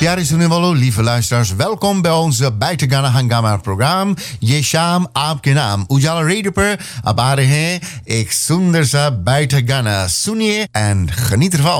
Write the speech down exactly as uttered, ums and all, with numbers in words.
प्यारे सुनने वालों, lieve luisteraars, welkom bij onze Bijte Gana Hangama program. ये शाम आपके नाम उजाला रेडियो पर अब आ रहे हैं एक सुंदर सा Bijte Gana. सुनिए एंड गनीत ervan.